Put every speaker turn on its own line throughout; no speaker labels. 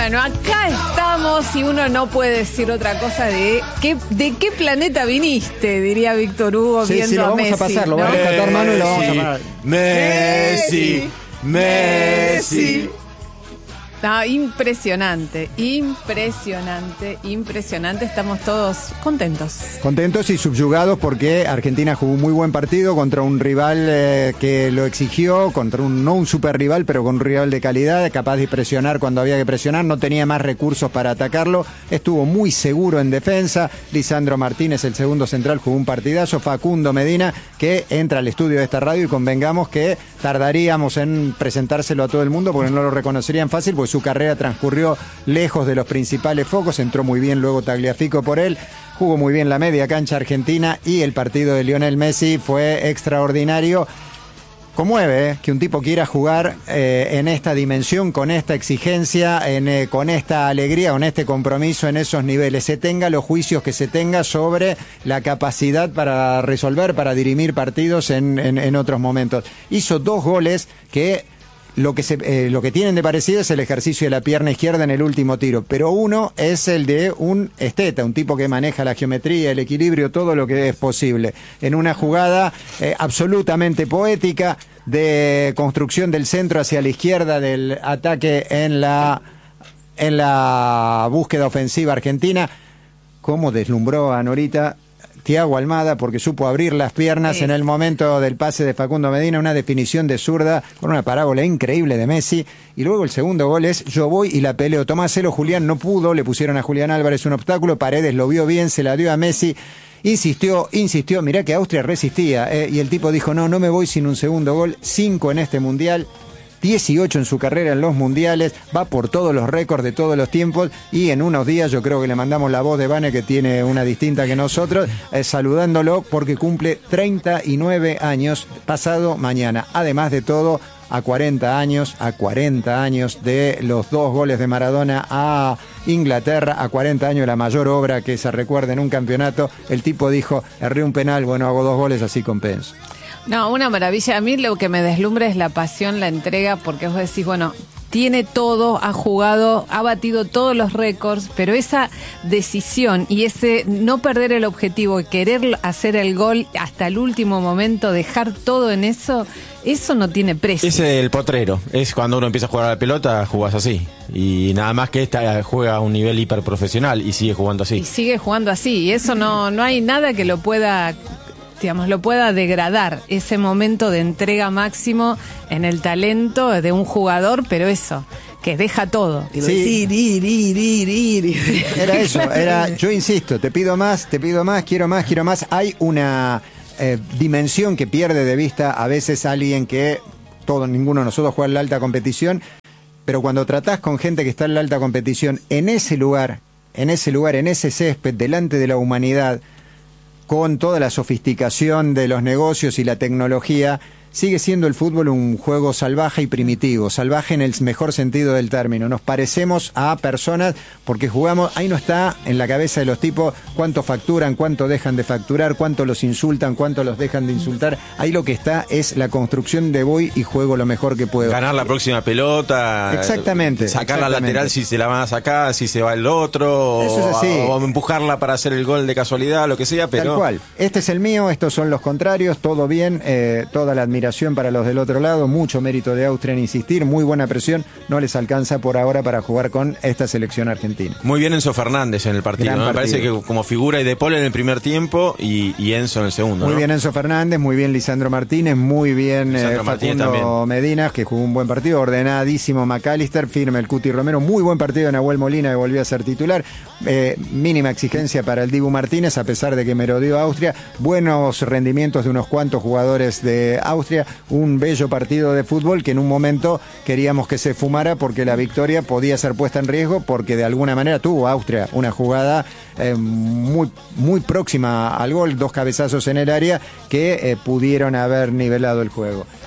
Bueno, acá estamos y uno no puede decir otra cosa de qué planeta viniste, diría Víctor Hugo, viendo
lo
a
vamos
Messi.
a pasar, lo
¿no?
vamos a rescatar mano y lo vamos a parar.
Messi.
No, impresionante. Estamos todos contentos.
Contentos y subyugados porque Argentina jugó un muy buen partido contra un rival que lo exigió, contra no un super rival, pero con un rival de calidad, capaz de presionar cuando había que presionar, no tenía más recursos para atacarlo, estuvo muy seguro en defensa. Lisandro Martínez, el segundo central, jugó un partidazo. Facundo Medina, que entra al estudio de esta radio y convengamos que tardaríamos en presentárselo a todo el mundo porque no lo reconocerían fácil, porque su carrera transcurrió lejos de los principales focos. Entró muy bien luego Tagliafico por él, jugó muy bien la media cancha argentina y el partido de Lionel Messi fue extraordinario. Conmueve que un tipo quiera jugar en esta dimensión, con esta exigencia, con esta alegría, con este compromiso en esos niveles. Se tenga los juicios que se tenga sobre la capacidad para resolver, para dirimir partidos en otros momentos. Hizo 2 goles que lo que tienen de parecido es el ejercicio de la pierna izquierda en el último tiro, pero uno es el de un esteta, un tipo que maneja la geometría, el equilibrio, todo lo que es posible, en una jugada absolutamente poética de construcción del centro hacia la izquierda del ataque en la búsqueda ofensiva argentina. Cómo deslumbró a Norita Thiago Almada, porque supo abrir las piernas en el momento del pase de Facundo Medina, una definición de zurda con una parábola increíble de Messi. Y luego el segundo gol es: yo voy y la peleo. Tomáselo, Julián no pudo, le pusieron a Julián Álvarez un obstáculo, Paredes lo vio bien, se la dio a Messi. Insistió, mirá que Austria resistía, y el tipo dijo, no me voy sin un segundo gol. 5 en este Mundial, 18 en su carrera en los mundiales, va por todos los récords de todos los tiempos, y en unos días yo creo que le mandamos la voz de Vane, que tiene una distinta que nosotros, saludándolo porque cumple 39 años pasado mañana. Además de todo, a 40 años de los 2 goles de Maradona a Inglaterra, a 40 años de la mayor obra que se recuerda en un campeonato, el tipo dijo, erré un penal, bueno, hago 2 goles, así compenso.
No, una maravilla. A mí lo que me deslumbra es la pasión, la entrega, porque vos decís, bueno, tiene todo, ha jugado, ha batido todos los récords, pero esa decisión y ese no perder el objetivo y querer hacer el gol hasta el último momento, dejar todo en eso no tiene precio.
Es el potrero, es cuando uno empieza a jugar a la pelota, jugás así. Y nada más que esta juega a un nivel hiperprofesional y sigue jugando así.
Y eso no hay nada que lo pueda degradar, ese momento de entrega máximo en el talento de un jugador, pero eso, que deja todo.
Sí. Era eso, yo insisto, te pido más, quiero más. Hay una dimensión que pierde de vista a veces alguien que ninguno de nosotros juega en la alta competición, pero cuando tratás con gente que está en la alta competición, en ese lugar, en ese césped, delante de la humanidad, con toda la sofisticación de los negocios y la tecnología, sigue siendo el fútbol un juego salvaje y primitivo, salvaje en el mejor sentido del término. Nos parecemos a personas porque jugamos, ahí no está en la cabeza de los tipos cuánto facturan, cuánto dejan de facturar, cuánto los insultan, cuánto los dejan de insultar. Ahí lo que está es la construcción de voy y juego lo mejor que puedo.
Ganar la próxima pelota.
Exactamente.
Sacar la lateral si se la van a sacar, si se va el otro.
Eso es así.
O empujarla para hacer el gol de casualidad, lo que sea, pero...
Tal cual. Este es el mío, estos son los contrarios, todo bien, toda la admiración para los del otro lado, mucho mérito de Austria en insistir, muy buena presión, no les alcanza por ahora para jugar con esta selección argentina.
Muy bien Enzo Fernández en el partido, ¿no? Me parece que como figura y De Paul en el primer tiempo y Enzo en el segundo.
Muy bien Enzo Fernández, muy bien Lisandro Martínez, muy bien Facundo Medina, que jugó un buen partido, ordenadísimo McAllister, firme el Cuti Romero, muy buen partido de Nahuel Molina, que volvió a ser titular, mínima exigencia para el Dibu Martínez, a pesar de que merodeó Austria, buenos rendimientos de unos cuantos jugadores de Austria, un bello partido de fútbol que en un momento queríamos que se fumara porque la victoria podía ser puesta en riesgo, porque de alguna manera tuvo Austria una jugada muy próxima al gol, 2 cabezazos en el área que pudieron haber nivelado el juego.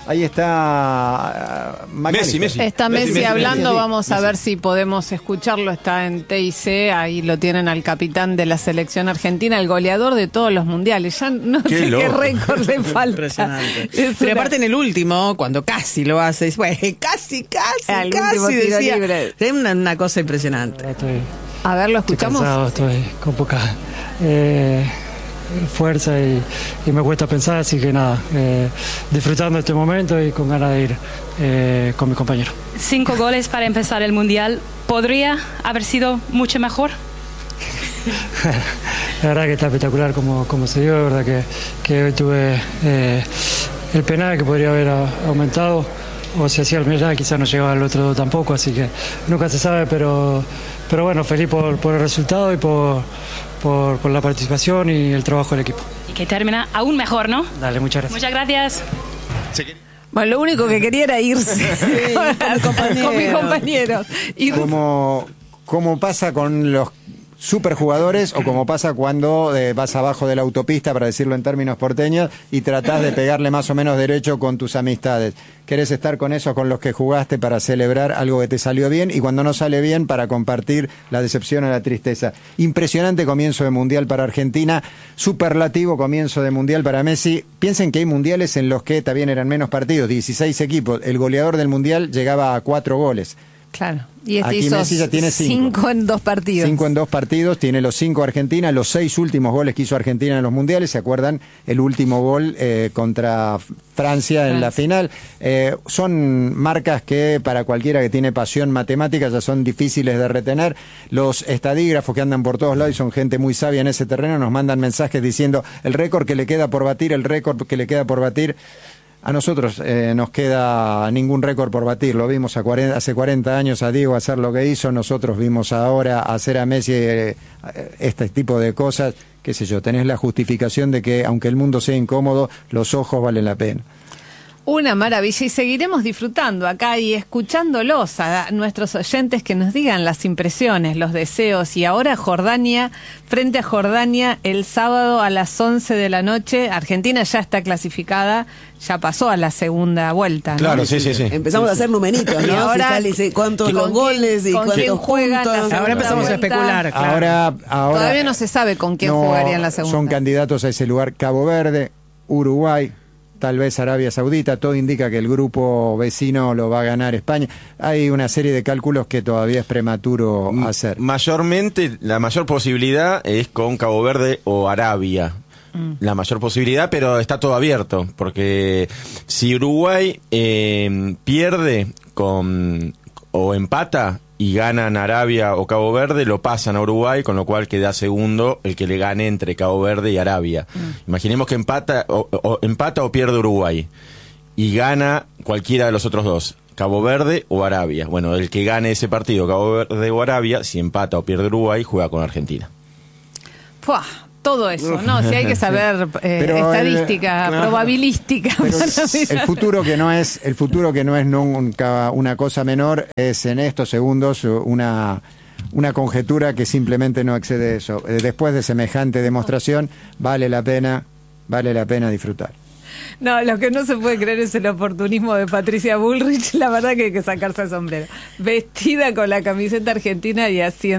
Ahí está
Messi.
Está Messi hablando,
Messi.
vamos a ver si podemos escucharlo. Está en TIC, ahí lo tienen al capitán de la selección argentina, el goleador de todos los mundiales. Ya no sé qué récord le falta.
Impresionante. Pero aparte en el último, cuando casi lo hace, dice, bueno, casi,
Al último tiro
decía,
libre.
es una cosa impresionante.
A ver, ¿lo escuchamos?
Estoy con poca fuerza y me cuesta pensar, así que nada, disfrutando este momento y con ganas de ir con mi compañero.
5 goles para empezar el Mundial. ¿Podría haber sido mucho mejor?
La verdad que está espectacular como se dio, la verdad que hoy tuve el penal que podría haber aumentado, o si hacía el penal quizás no llegaba al otro tampoco, así que nunca se sabe, pero bueno, feliz por el resultado y por la participación y el trabajo del equipo.
Y que termina aún mejor, ¿no?
Dale, muchas gracias.
Muchas gracias.
Bueno, lo único que quería era irse con mis compañeros.
Como pasa con los superjugadores o como pasa cuando vas abajo de la autopista, para decirlo en términos porteños, y tratás de pegarle más o menos derecho con tus amistades. Querés estar con esos con los que jugaste para celebrar algo que te salió bien, y cuando no sale bien, para compartir la decepción o la tristeza. Impresionante comienzo de Mundial para Argentina, superlativo comienzo de Mundial para Messi. Piensen que hay mundiales en los que también eran menos partidos, 16 equipos. El goleador del Mundial llegaba a 4 goles.
Claro. Y este
Aquí
hizo
Messi ya tiene
5 en 2 partidos.
5 en 2 partidos, tiene los 5 Argentina, los 6 últimos goles que hizo Argentina en los mundiales. ¿Se acuerdan? El último gol contra Francia en la final. Son marcas que para cualquiera que tiene pasión matemática ya son difíciles de retener. Los estadígrafos que andan por todos lados y son gente muy sabia en ese terreno nos mandan mensajes diciendo el récord que le queda por batir, el récord que le queda por batir. A nosotros nos queda ningún récord por batir. Lo vimos hace 40 años a Diego hacer lo que hizo. Nosotros vimos ahora hacer a Messi este tipo de cosas. Qué sé yo, tenés la justificación de que aunque el mundo sea incómodo, los ojos valen la pena.
Una maravilla, y seguiremos disfrutando acá y escuchándolos a nuestros oyentes que nos digan las impresiones, los deseos. Y ahora Jordania, frente a Jordania, el sábado a las 11 de la noche. Argentina ya está clasificada, ya pasó a la segunda vuelta, ¿no?
Claro, sí.
Empezamos a hacer numeritos, ¿no?
Y ahora,
cuántos los goles y cuántos
juegan
puntos.
la
Ahora empezamos a
vuelta.
especular. Claro.
Ahora
Todavía no se sabe con quién jugaría en la segunda.
Son candidatos a ese lugar Cabo Verde, Uruguay, tal vez Arabia Saudita. Todo indica que el grupo vecino lo va a ganar España. Hay una serie de cálculos que todavía es prematuro hacer.
Mayormente, la mayor posibilidad es con Cabo Verde o Arabia. La mayor posibilidad, pero está todo abierto, porque si Uruguay pierde o empata y ganan Arabia o Cabo Verde, lo pasan a Uruguay, con lo cual queda segundo el que le gane entre Cabo Verde y Arabia. Imaginemos que empata o pierde Uruguay y gana cualquiera de los otros dos, Cabo Verde o Arabia. Bueno, el que gane ese partido, Cabo Verde o Arabia, si empata o pierde Uruguay, juega con Argentina.
¡Puah! Todo eso, ¿no? Si hay que saber estadística, probabilística.
El futuro que no es nunca una cosa menor, es en estos segundos una conjetura que simplemente no excede eso. Después de semejante demostración, vale la pena disfrutar.
No, lo que no se puede creer es el oportunismo de Patricia Bullrich. La verdad que hay que sacarse el sombrero. Vestida con la camiseta argentina y haciendo